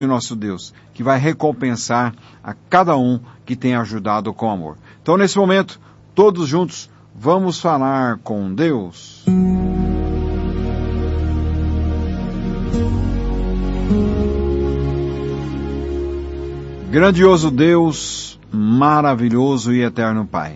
nosso Deus, que vai recompensar a cada um que tem ajudado com amor. Então, nesse momento, todos juntos, vamos falar com Deus. Grandioso Deus, maravilhoso e eterno Pai,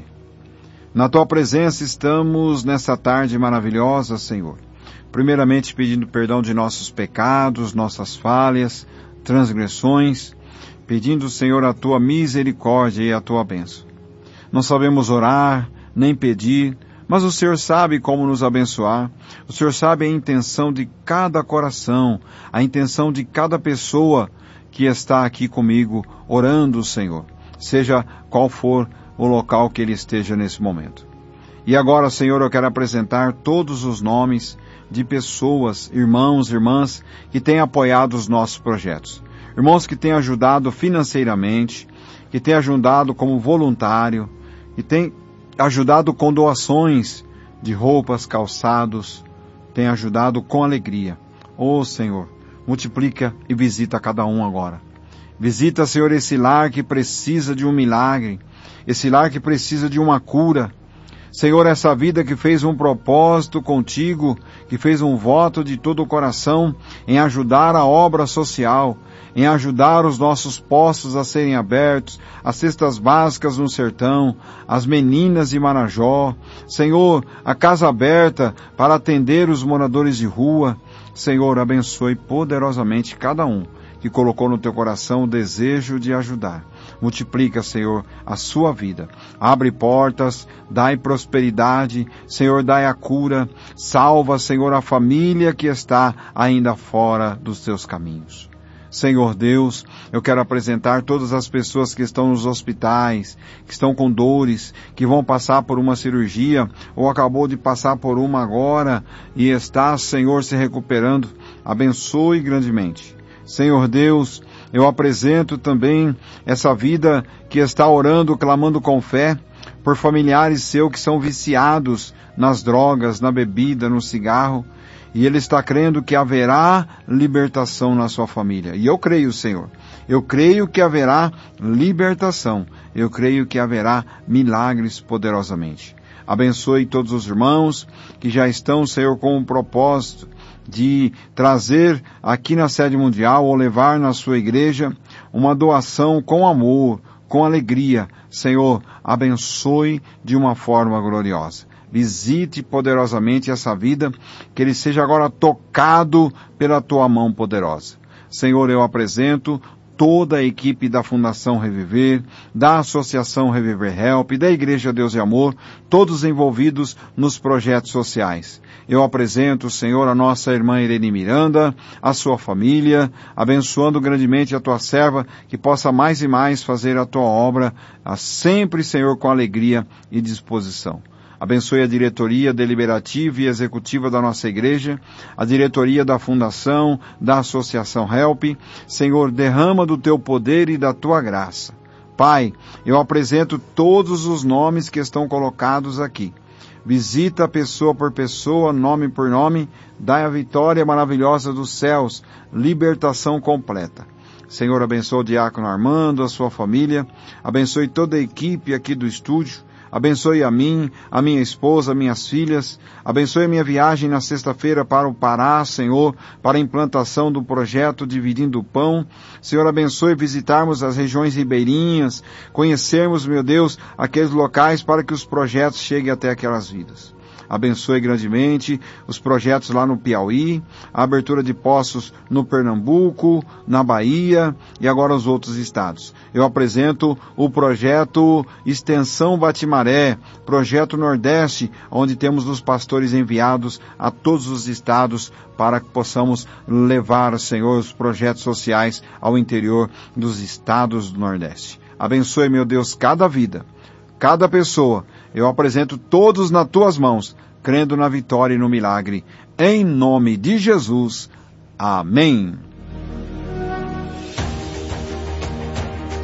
na Tua presença estamos nessa tarde maravilhosa, Senhor. Primeiramente pedindo perdão de nossos pecados, nossas falhas, transgressões, pedindo, Senhor, a Tua misericórdia e a Tua bênção. Não sabemos orar, nem pedir, mas o Senhor sabe como nos abençoar. O Senhor sabe a intenção de cada coração, a intenção de cada pessoa que está aqui comigo orando, Senhor, seja qual for o local que ele esteja nesse momento. E agora, Senhor, eu quero apresentar todos os nomes de pessoas, irmãos, irmãs, que têm apoiado os nossos projetos. Irmãos que têm ajudado financeiramente, que têm ajudado como voluntário, que têm ajudado com doações de roupas, calçados, têm ajudado com alegria. Ô Senhor, multiplica e visita cada um agora. Visita, Senhor, esse lar que precisa de um milagre, esse lar que precisa de uma cura. Senhor, essa vida que fez um propósito contigo, que fez um voto de todo o coração em ajudar a obra social, em ajudar os nossos postos a serem abertos, as cestas básicas no sertão, as meninas de Marajó. Senhor, a casa aberta para atender os moradores de rua. Senhor, abençoe poderosamente cada um que colocou no teu coração o desejo de ajudar. Multiplica, Senhor, a sua vida. Abre portas, dai prosperidade, Senhor, dai a cura. Salva, Senhor, a família que está ainda fora dos teus caminhos. Senhor Deus, eu quero apresentar todas as pessoas que estão nos hospitais, que estão com dores, que vão passar por uma cirurgia, ou acabou de passar por uma agora, e está, Senhor, se recuperando. Abençoe grandemente. Senhor Deus, eu apresento também essa vida que está orando, clamando com fé, por familiares seus que são viciados nas drogas, na bebida, no cigarro, e ele está crendo que haverá libertação na sua família. E eu creio, Senhor. Eu creio que haverá libertação. Eu creio que haverá milagres poderosamente. Abençoe todos os irmãos que já estão, Senhor, com um propósito de trazer aqui na sede mundial ou levar na sua igreja uma doação com amor, com alegria. Senhor, abençoe de uma forma gloriosa. Visite poderosamente essa vida, que ele seja agora tocado pela tua mão poderosa. Senhor, eu apresento toda a equipe da Fundação Reviver, da Associação Reviver Help, da Igreja Deus e Amor, todos envolvidos nos projetos sociais. Eu apresento, Senhor, a nossa irmã Irene Miranda, a sua família, abençoando grandemente a tua serva, que possa mais e mais fazer a tua obra, sempre, Senhor, com alegria e disposição. Abençoe a diretoria deliberativa e executiva da nossa igreja, a diretoria da Fundação, da Associação Help. Senhor, derrama do teu poder e da tua graça. Pai, eu apresento todos os nomes que estão colocados aqui. Visita pessoa por pessoa, nome por nome, dai a vitória maravilhosa dos céus, libertação completa. Senhor, abençoe o diácono Armando, a sua família, abençoe toda a equipe aqui do estúdio, abençoe a mim, a minha esposa, minhas filhas. Abençoe a minha viagem na sexta-feira para o Pará, Senhor, para a implantação do projeto Dividindo o Pão. Senhor, abençoe visitarmos as regiões ribeirinhas, conhecermos, meu Deus, aqueles locais para que os projetos cheguem até aquelas vidas. Abençoe grandemente os projetos lá no Piauí, a abertura de postos no Pernambuco, na Bahia e agora os outros estados. Eu apresento o projeto Extensão Batimaré, projeto Nordeste, onde temos os pastores enviados a todos os estados para que possamos levar, Senhor, os projetos sociais ao interior dos estados do Nordeste. Abençoe, meu Deus, cada vida, cada pessoa. Eu apresento todos nas tuas mãos, crendo na vitória e no milagre. Em nome de Jesus. Amém.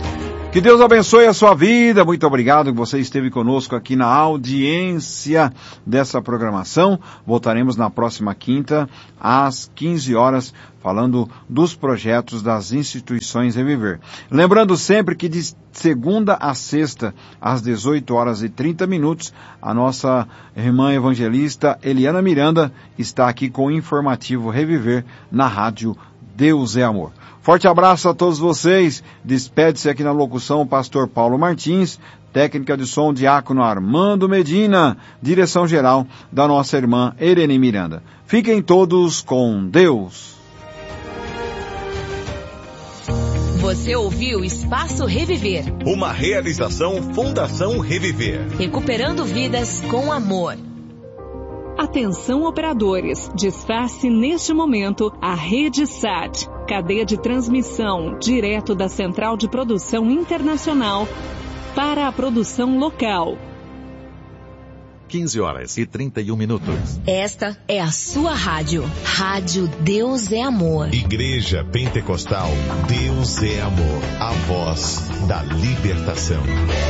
Que Deus abençoe a sua vida. Muito obrigado que você esteve conosco aqui na audiência dessa programação. Voltaremos na próxima quinta, às 15 horas, falando dos projetos das instituições Reviver. Lembrando sempre que de segunda a sexta, às 18 horas e 30 minutos, a nossa irmã evangelista Eliana Miranda está aqui com o informativo Reviver na rádio Deus é Amor. Forte abraço a todos vocês. Despede-se aqui na locução o pastor Paulo Martins, técnica de som diácono Armando Medina, direção geral da nossa irmã Irene Miranda. Fiquem todos com Deus. Você ouviu Espaço Reviver. Uma realização Fundação Reviver. Recuperando vidas com amor. Atenção operadores, desface neste momento a Rede SAT, cadeia de transmissão direto da Central de Produção Internacional para a produção local. 15 horas e 31 minutos. Esta é a sua rádio. Rádio Deus é Amor. Igreja Pentecostal Deus é Amor. A voz da libertação.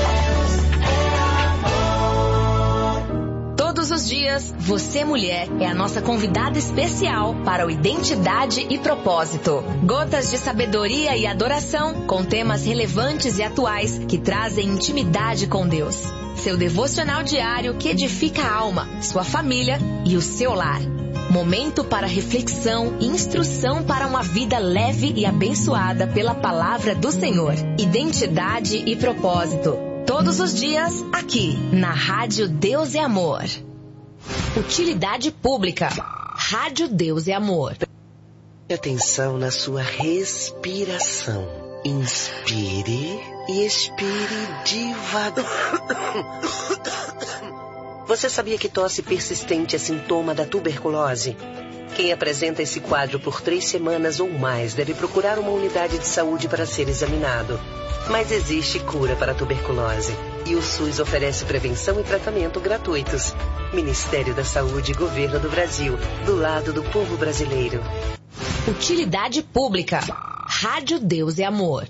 Todos os dias, você mulher é a nossa convidada especial para o Identidade e Propósito. Gotas de sabedoria e adoração com temas relevantes e atuais que trazem intimidade com Deus. Seu devocional diário que edifica a alma, sua família e o seu lar. Momento para reflexão e instrução para uma vida leve e abençoada pela palavra do Senhor. Identidade e Propósito. Todos os dias, aqui, na Rádio Deus é Amor. Utilidade pública. Rádio Deus é Amor. Atenção na sua respiração. Inspire e expire devagar. Você sabia que tosse persistente é sintoma da tuberculose? Quem apresenta esse quadro por 3 semanas ou mais deve procurar uma unidade de saúde para ser examinado. Mas existe cura para a tuberculose e o SUS oferece prevenção e tratamento gratuitos. Ministério da Saúde e Governo do Brasil, do lado do povo brasileiro. Utilidade pública. Rádio Deus é Amor.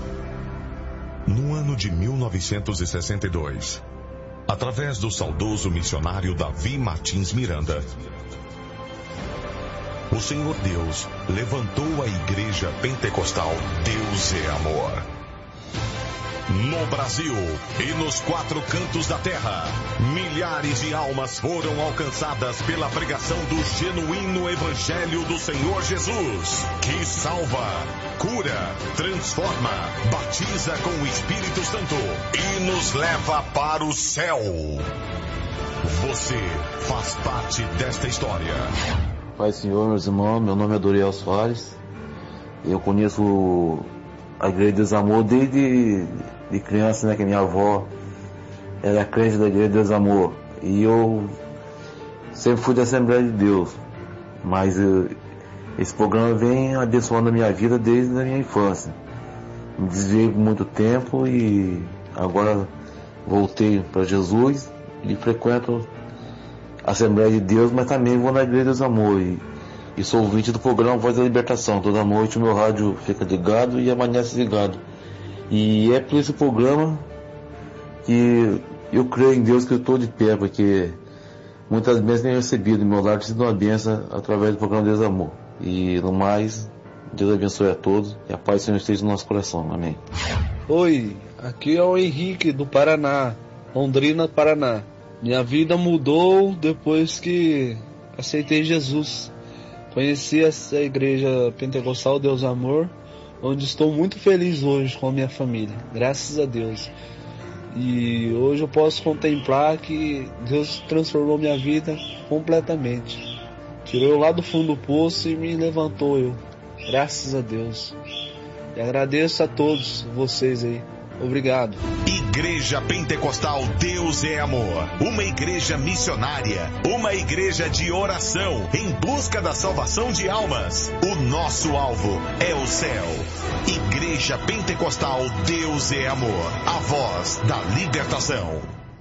No ano de 1962, através do saudoso missionário Davi Martins Miranda, o Senhor Deus levantou a Igreja Pentecostal Deus é Amor. No Brasil e nos 4 cantos da terra, milhares de almas foram alcançadas pela pregação do genuíno Evangelho do Senhor Jesus, que salva, cura, transforma, batiza com o Espírito Santo e nos leva para o céu. Você faz parte desta história. Pai, Senhor, meus irmãos, meu nome é Doriel Soares. Eu conheço a Igreja Deus Amor desde de criança, né, que minha avó era crente da Igreja Deus Amor. E eu sempre fui da Assembleia de Deus. Mas esse programa vem abençoando a minha vida desde a minha infância. Me desviei por muito tempo e agora voltei para Jesus e frequento a Assembleia de Deus, mas também vou na Igreja Deus Amor. E sou ouvinte do programa Voz da Libertação. Toda noite o meu rádio fica ligado e amanhece ligado. E é por esse programa que eu creio em Deus que eu estou de pé, porque muitas bênçãos tenho recebido. Meu lar tem sido uma bênção através do programa Deus Amor. E no mais, Deus abençoe a todos e a paz do Senhor esteja no nosso coração. Amém. Oi, aqui é o Henrique do Paraná, Londrina, Paraná. Minha vida mudou depois que aceitei Jesus. Conheci essa igreja pentecostal Deus Amor, onde estou muito feliz hoje com a minha família, graças a Deus. E hoje eu posso contemplar que Deus transformou minha vida completamente. Tirou eu lá do fundo do poço e me levantou eu, graças a Deus. E agradeço a todos vocês aí. Obrigado. Igreja Pentecostal Deus é Amor. Uma igreja missionária. Uma igreja de oração em busca da salvação de almas. O nosso alvo é o céu. Igreja Pentecostal Deus é Amor. A voz da libertação.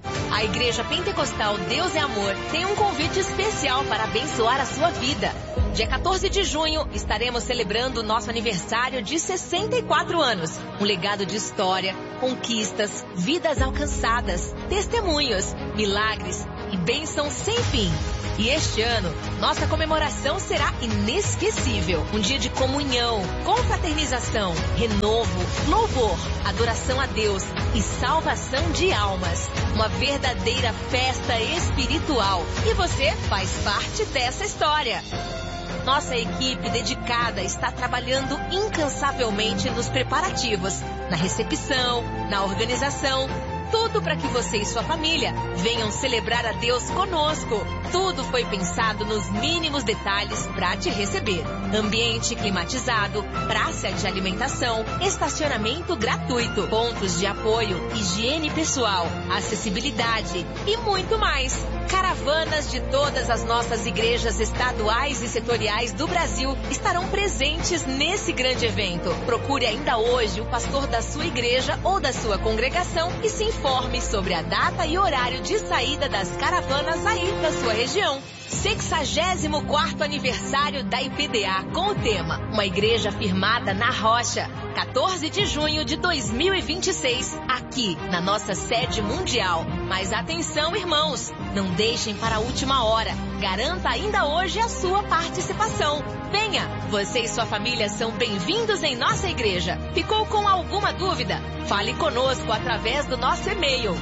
A Igreja Pentecostal Deus é Amor tem um convite especial para abençoar a sua vida. Dia 14 de junho, estaremos celebrando nosso aniversário de 64 anos. Um legado de história, conquistas, vidas alcançadas, testemunhos, milagres e bênçãos sem fim. E este ano, nossa comemoração será inesquecível. Um dia de comunhão, confraternização, renovo, louvor, adoração a Deus e salvação de almas. Uma verdadeira festa espiritual. E você faz parte dessa história. Nossa equipe dedicada está trabalhando incansavelmente nos preparativos, na recepção, na organização, tudo para que você e sua família venham celebrar a Deus conosco. Tudo foi pensado nos mínimos detalhes para te receber. Ambiente climatizado, praça de alimentação, estacionamento gratuito, pontos de apoio, higiene pessoal, acessibilidade e muito mais. Caravanas de todas as nossas igrejas estaduais e setoriais do Brasil estarão presentes nesse grande evento. Procure ainda hoje o pastor da sua igreja ou da sua congregação e se informe sobre a data e horário de saída das caravanas aí da sua região. 64º aniversário da IPDA com o tema Uma Igreja Firmada na Rocha. 14 de junho de 2026, aqui na nossa sede mundial. Mas atenção, irmãos, não deixem para a última hora. Garanta ainda hoje a sua participação. Venha, você e sua família são bem-vindos em nossa igreja. Ficou com alguma dúvida? Fale conosco através do nosso e-mail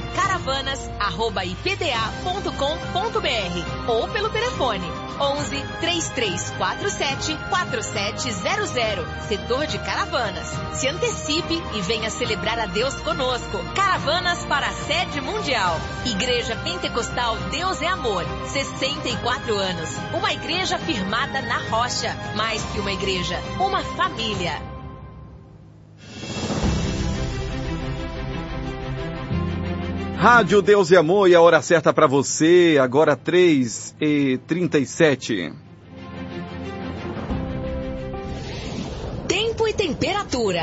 caravanas@ipda.com.br ou pelo telefone 11 3347 4700, setor de Caravanas. Se antecipe e venha celebrar a Deus conosco. Caravanas para a sede mundial. Igreja Pentecostal Deus é Amor, 64 anos. Uma igreja firmada na rocha. Mais que uma igreja, uma família. Rádio Deus e Amor, e a hora certa para você, agora 3h37. Tempo e temperatura.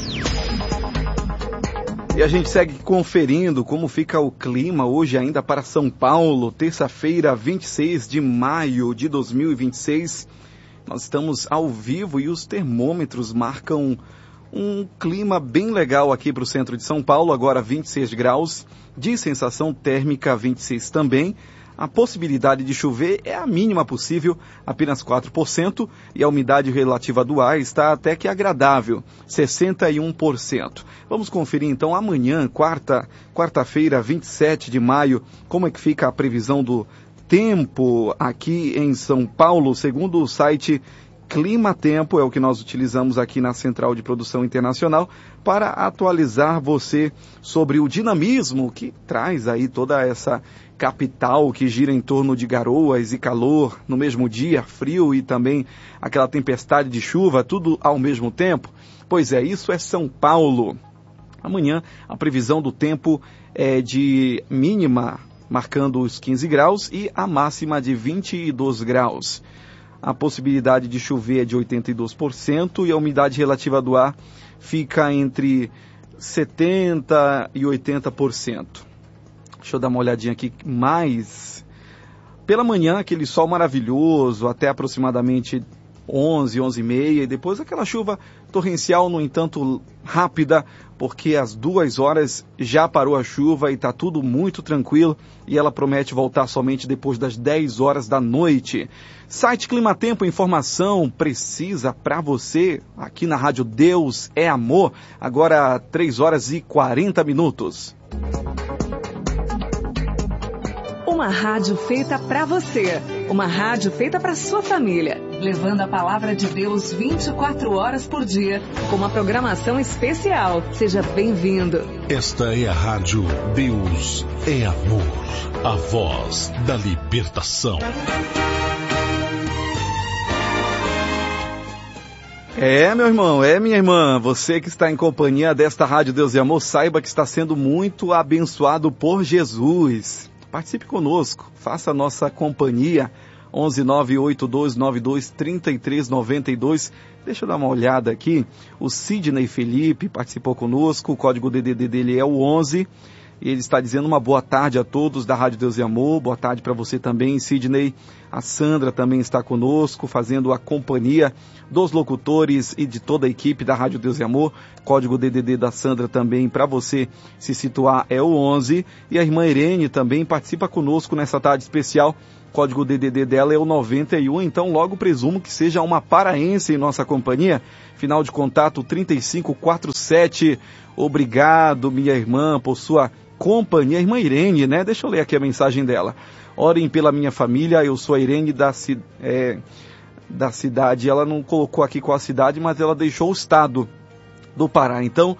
E a gente segue conferindo como fica o clima hoje ainda para São Paulo, terça-feira, 26 de maio de 2026. Nós estamos ao vivo e os termômetros marcam um clima bem legal aqui para o centro de São Paulo, agora 26 graus, de sensação térmica 26 também. A possibilidade de chover é a mínima possível, apenas 4%, e a umidade relativa do ar está até que agradável, 61%. Vamos conferir então amanhã, quarta-feira, 27 de maio, como é que fica a previsão do tempo aqui em São Paulo, segundo o site Clima Tempo, é o que nós utilizamos aqui na Central de Produção Internacional para atualizar você sobre o dinamismo que traz aí toda essa capital que gira em torno de garoas e calor no mesmo dia, frio e também aquela tempestade de chuva, tudo ao mesmo tempo. Pois é, isso é São Paulo. Amanhã a previsão do tempo é de mínima marcando os 15 graus e a máxima de 22 graus. A possibilidade de chover é de 82% e a umidade relativa do ar fica entre 70% e 80%. Deixa eu dar uma olhadinha aqui mais. Pela manhã, aquele sol maravilhoso, até aproximadamente 11, 11h30, e depois aquela chuva torrencial, no entanto, rápida, porque às 2 horas já parou a chuva e está tudo muito tranquilo, e ela promete voltar somente depois das 10 horas da noite. Site Climatempo, informação precisa para você, aqui na Rádio Deus é Amor, agora 3 horas e 40 minutos. Uma rádio feita para você, uma rádio feita para sua família, levando a palavra de Deus 24 horas por dia, com uma programação especial. Seja bem-vindo. Esta é a Rádio Deus é Amor, a voz da libertação. É, meu irmão, minha irmã, você que está em companhia desta Rádio Deus e Amor, saiba que está sendo muito abençoado por Jesus. Participe conosco, faça a nossa companhia, 11982923392. Deixa eu dar uma olhada aqui, o Sidney Felipe participou conosco, o código DDD dele é o 11, Ele está dizendo uma boa tarde a todos da Rádio Deus e Amor. Boa tarde para você também, Sidney. A Sandra também está conosco, fazendo a companhia dos locutores e de toda a equipe da Rádio Deus e Amor. Código DDD da Sandra também, para você se situar, é o 11. E a irmã Irene também participa conosco nessa tarde especial. Código DDD dela é o 91, então logo presumo que seja uma paraense em nossa companhia. Final de contato 3547. Obrigado, minha irmã, por sua companhia. Irmã Irene, né? Deixa eu ler aqui a mensagem dela. Orem pela minha família, eu sou a Irene da cidade. Ela não colocou aqui qual a cidade, mas ela deixou o estado do Pará. Então,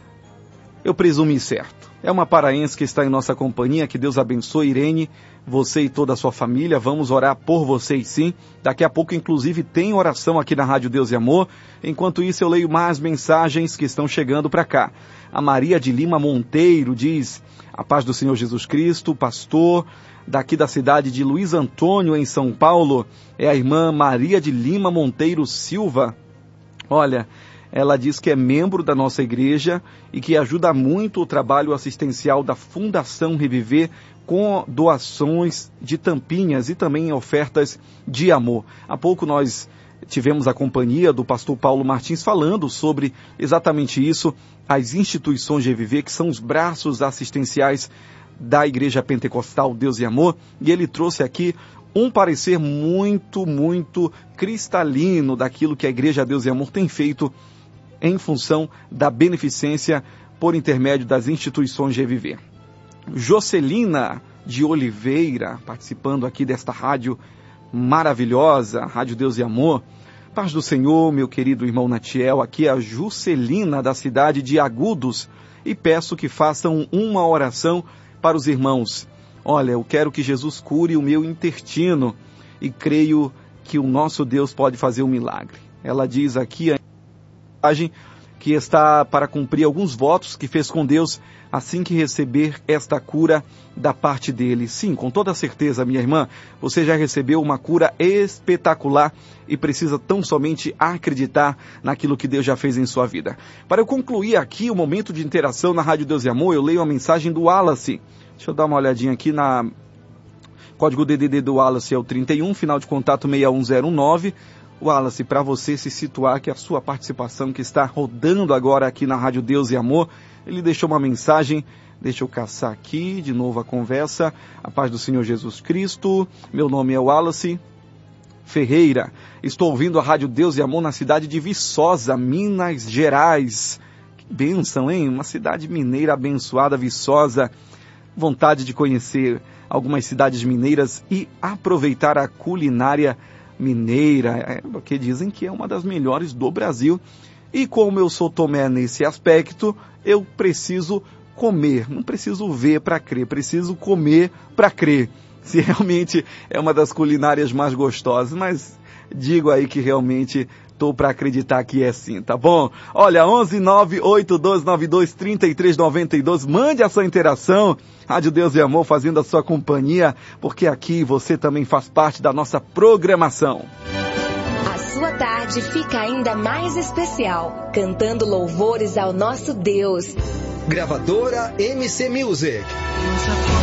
eu presumi certo. É uma paraense que está em nossa companhia. Que Deus abençoe, Irene, você e toda a sua família. Vamos orar por vocês, sim. Daqui a pouco, inclusive, tem oração aqui na Rádio Deus e Amor. Enquanto isso, eu leio mais mensagens que estão chegando para cá. A Maria de Lima Monteiro diz: a paz do Senhor Jesus Cristo, pastor daqui da cidade de Luiz Antônio, em São Paulo. É a irmã Maria de Lima Monteiro Silva. Olha, ela diz que é membro da nossa igreja e que ajuda muito o trabalho assistencial da Fundação Reviver com doações de tampinhas e também ofertas de amor. Há pouco nós tivemos a companhia do pastor Paulo Martins falando sobre exatamente isso, as instituições de Reviver, que são os braços assistenciais da Igreja Pentecostal Deus e Amor, e ele trouxe aqui um parecer muito, muito cristalino daquilo que a Igreja Deus e Amor tem feito em função da beneficência por intermédio das instituições de Reviver. Jocelina de Oliveira, participando aqui desta rádio maravilhosa, Rádio Deus e Amor. Paz do Senhor, meu querido irmão Natiel, aqui é a Juscelina da cidade de Agudos, e peço que façam uma oração para os irmãos. Olha, eu quero que Jesus cure o meu intestino e creio que o nosso Deus pode fazer um milagre. Ela diz aqui a mensagem que está para cumprir alguns votos que fez com Deus assim que receber esta cura da parte dele. Sim, com toda certeza, minha irmã, você já recebeu uma cura espetacular e precisa tão somente acreditar naquilo que Deus já fez em sua vida. Para eu concluir aqui o momento de interação na Rádio Deus e Amor, eu leio a mensagem do Wallace. Deixa eu dar uma olhadinha aqui na... Código DDD do Wallace é o 31, final de contato 6109. Wallace, para você se situar, que a sua participação que está rodando agora aqui na Rádio Deus e Amor, ele deixou uma mensagem, deixa eu caçar aqui de novo a conversa. A paz do Senhor Jesus Cristo, meu nome é Wallace Ferreira, estou ouvindo a Rádio Deus e Amor na cidade de Viçosa, Minas Gerais. Que bênção, hein? Uma cidade mineira abençoada, Viçosa. Vontade de conhecer algumas cidades mineiras e aproveitar a culinária mineira, porque dizem que é uma das melhores do Brasil. E como eu sou Tomé nesse aspecto, eu preciso comer, não preciso ver para crer, preciso comer para crer. Se realmente é uma das culinárias mais gostosas, mas digo aí que realmente estou para acreditar que é sim, tá bom? Olha, 11982923392, mande a sua interação, Rádio Deus e Amor fazendo a sua companhia, porque aqui você também faz parte da nossa programação. A sua tarde fica ainda mais especial, cantando louvores ao nosso Deus. Gravadora MC Music.